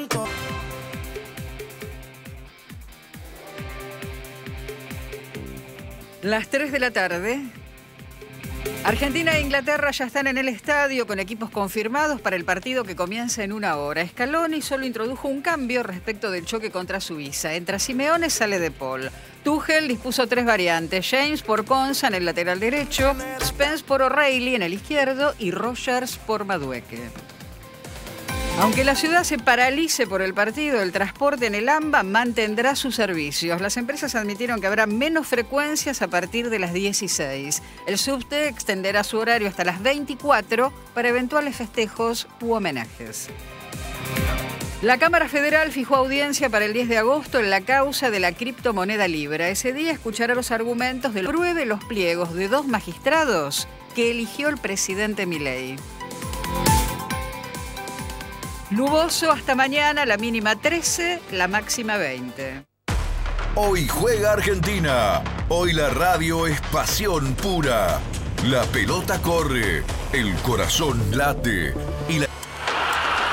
Las 3 de la tarde. Argentina e Inglaterra ya están en el estadio con equipos confirmados para el partido que comienza en 1 hora. Scaloni solo introdujo un cambio respecto del choque contra Suiza. Entra Simeone, sale De Paul. Tuchel dispuso 3 variantes. James por Konsa en el lateral derecho, Spence por O'Reilly en el izquierdo y Rogers por Madueke. Aunque la ciudad se paralice por el partido, el transporte en el AMBA mantendrá sus servicios. Las empresas admitieron que habrá menos frecuencias a partir de las 16. El subte extenderá su horario hasta las 24 para eventuales festejos u homenajes. La Cámara Federal fijó audiencia para el 10 de agosto en la causa de la criptomoneda Libra. Ese día escuchará los argumentos del pruebe los pliegos de 2 magistrados que eligió el presidente Milei. Nuboso hasta mañana, la mínima 13, la máxima 20. Hoy juega Argentina. Hoy la radio es pasión pura. La pelota corre, el corazón late y la